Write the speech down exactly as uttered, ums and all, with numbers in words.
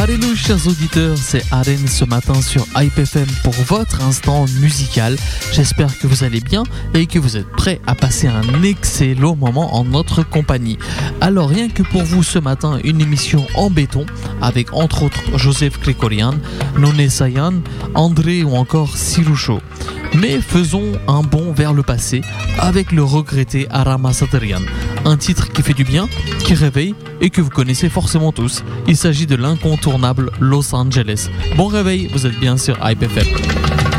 Salut chers auditeurs, c'est Aren ce matin sur Hype F M pour votre instant musical. J'espère que vous allez bien et que vous êtes prêts à passer un excellent moment en notre compagnie. Alors rien que pour vous ce matin, une émission en béton avec entre autres Joseph Krikorian, Nonné Sayan, André ou encore Siroucho. Mais faisons un bond vers le passé avec le regretté Arama Sadrian, un titre qui fait du bien, qui réveille et que vous connaissez forcément tous. Il s'agit de l'incontournable Los Angeles. Bon réveil, vous êtes bien sur Hype F M.